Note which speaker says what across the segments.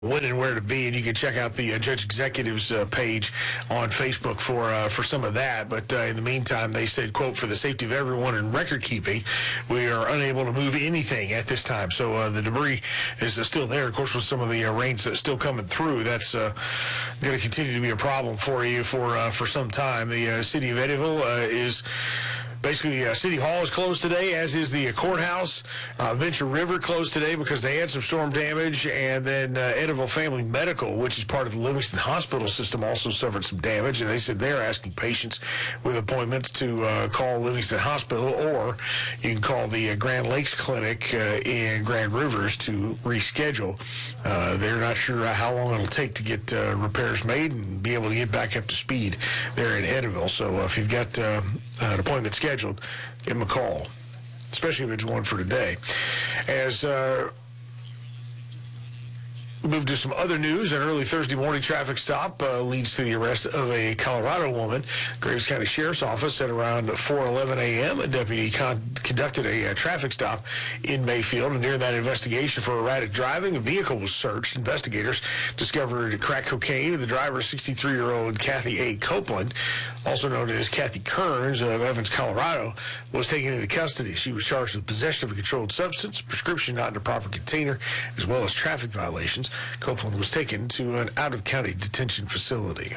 Speaker 1: when and where to be, and you can check out the Judge Executive's page on Facebook for some of that. But in the meantime, they said, quote, "For the safety of everyone in record keeping, we are unable to move anything at this time." So the debris is still there. Of course, with some of the rains still coming through, that's going to continue to be a problem for you for some time. The city of Eddyville is... Basically, City Hall is closed today, as is the courthouse. Venture River closed today because they had some storm damage. And then Eddyville Family Medical, which is part of the Livingston Hospital system, also suffered some damage. And they said they're asking patients with appointments to call Livingston Hospital, or you can call the Grand Lakes Clinic in Grand Rivers to reschedule. They're not sure how long it'll take to get repairs made and be able to get back up to speed there in Eddyville. So if you've got an appointment scheduled, give them a call, especially if it's one for today. As we move to some other news, an early Thursday morning traffic stop leads to the arrest of a Colorado woman. Graves County Sheriff's Office at around 4:11 a.m. A deputy conducted a traffic stop in Mayfield, and during that investigation for erratic driving, a vehicle was searched. Investigators discovered crack cocaine. The driver, 63-year-old Kathy A. Copeland, also known as Kathy Kearns of Evans, Colorado, was taken into custody. She was charged with possession of a controlled substance, prescription not in a proper container, as well as traffic violations. Copeland was taken to an out-of-county detention facility.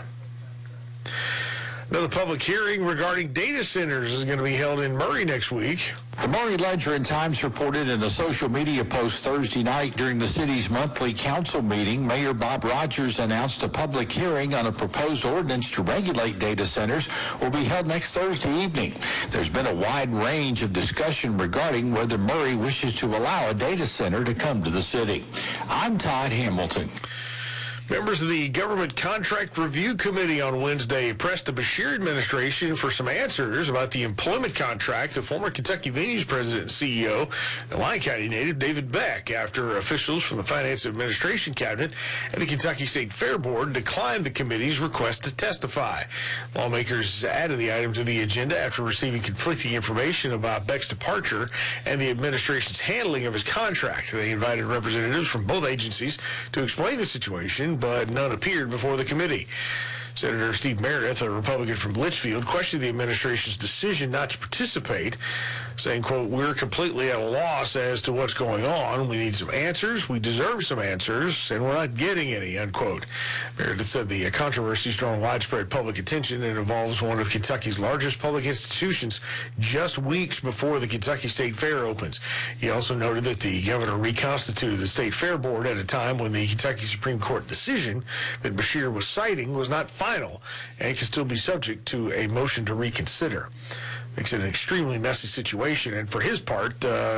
Speaker 1: Another public hearing regarding data centers is going to be held in Murray next week.
Speaker 2: The Murray Ledger and Times reported in a social media post Thursday night during the city's monthly council meeting, Mayor Bob Rogers announced a public hearing on a proposed ordinance to regulate data centers will be held next Thursday evening. There's been a wide range of discussion regarding whether Murray wishes to allow a data center to come to the city. I'm Todd Hamilton.
Speaker 1: Members of the Government Contract Review Committee on Wednesday pressed the Beshear administration for some answers about the employment contract of former Kentucky Venues president and CEO, and Lyon County native David Beck, after officials from the Finance Administration Cabinet and the Kentucky State Fair Board declined the committee's request to testify. Lawmakers added the item to the agenda after receiving conflicting information about Beck's departure and the administration's handling of his contract. They invited representatives from both agencies to explain the situation, but none appeared before the committee. Senator Steve Meredith, a Republican from Litchfield, questioned the administration's decision not to participate, saying, quote, "We're completely at a loss as to what's going on. We need some answers. We deserve some answers, and we're not getting any," unquote. Meredith said the controversy has drawn widespread public attention and involves one of Kentucky's largest public institutions just weeks before the Kentucky State Fair opens. He also noted that the governor reconstituted the State Fair Board at a time when the Kentucky Supreme Court decision that Beshear was citing was not final and can still be subject to a motion to reconsider. Makes it an extremely messy situation, and for his part,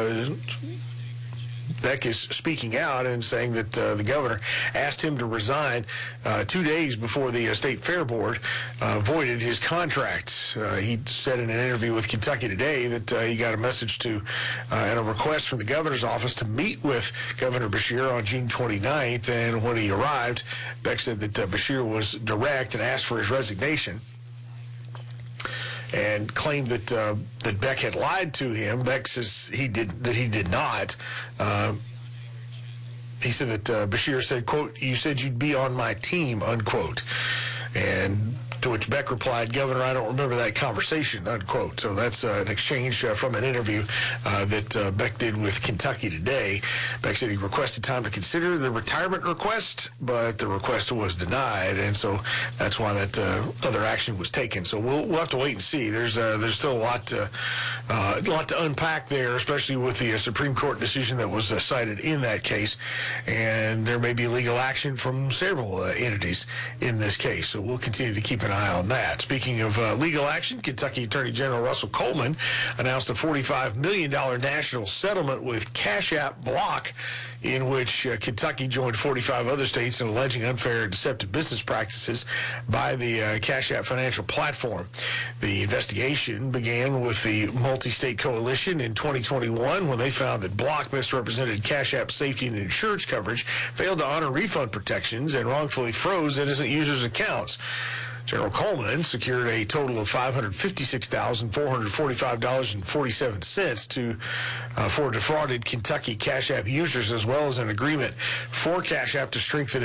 Speaker 1: Beck is speaking out and saying that the governor asked him to resign 2 days before the State Fair Board voided his contract. He said in an interview with Kentucky Today that he got a message to and a request from the governor's office to meet with Governor Beshear on June 29th, and when he arrived, Beck said that Beshear was direct and asked for his resignation, and claimed that that Beck had lied to him. Beck says he did not. He said that Beshear said, quote, "You said you'd be on my team," unquote. And to which Beck replied, "Governor, I don't remember that conversation," unquote. So that's an exchange from an interview that Beck did with Kentucky Today. Beck said he requested time to consider the retirement request, but the request was denied, and so that's why that other action was taken. So we'll have to wait and see. There's still a lot to unpack there, especially with the Supreme Court decision that was cited in that case, and there may be legal action from several entities in this case. So we'll continue to keep an eye on that. Speaking of legal action, Kentucky Attorney General Russell Coleman announced a $45 million national settlement with Cash App Block, in which Kentucky joined 45 other states in alleging unfair and deceptive business practices by the Cash App financial platform. The investigation began with the multi-state coalition in 2021 when they found that Block misrepresented Cash App's safety and insurance coverage, failed to honor refund protections, and wrongfully froze innocent users' accounts. General Coleman secured a total of $556,445.47 for defrauded Kentucky Cash App users, as well as an agreement for Cash App to strengthen